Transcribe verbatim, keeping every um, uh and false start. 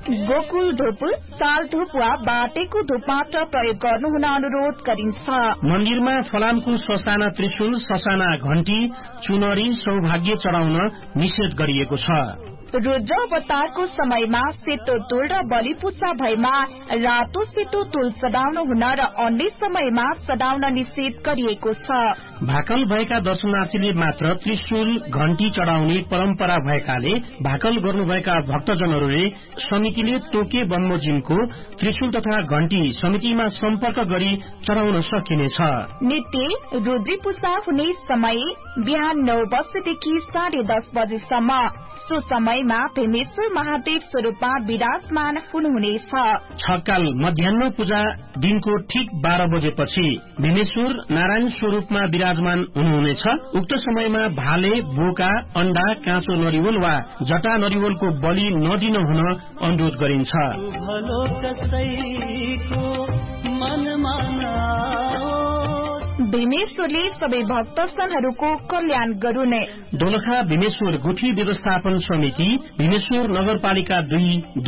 गोकुल धूप, साल धूप वा बाटेको धूप मात्र प्रयोग गर्नुहुन अनुरोध गरिन्छ। मन्दिरमा फलामको ससाना त्रिशूल, ससाना घण्टी, चुनरी, सौभाग्य चढाउन निषेध गरिएको छ। रुद्र अवतारको समयमा सेतो तुल र बलि पूजा भएमा रातो सेतो तुल चढाउन हुन र अन्य समयमा चढाउन निषेध गरिएको छ। भाकल भएका दर्शनार्थीले मात्र त्रिशूल घण्टी चढाउने परम्परा भएकाले भाकल गर्नुभएका भक्तजनहरूले समितिले तोके बमोजिमको त्रिशूल तथा घण्टी समितिमा सम्पर्क गरी चढाउन सकिनेछ। नित्य रुद्री पूजा हुने समय बिहान नौ बजेदेखि साढे दस बजेसम्म। सो समयमा भीमेश्वर महादेव स्वरूपमा विराजमान हुनुहुनेछ। छकाल मध्याह्न पूजा दिनको ठिक बाह्र बजेपछि भीमेश्वर नारायण स्वरूपमा विराजमान हुनुहुनेछ। उक्त समयमा भाले, बोका, अण्डा, काँचो नरिवल वा जटा नरिवलको बलि नदिन हुन अनुरोध गरिन्छ। भीमेश्वरले सबै भक्तजनहरूको कल्याण गरून्। दोलखा भीमेश्वर गुठी व्यवस्थापन समिति, भीमेश्वर नगरपालिका दुई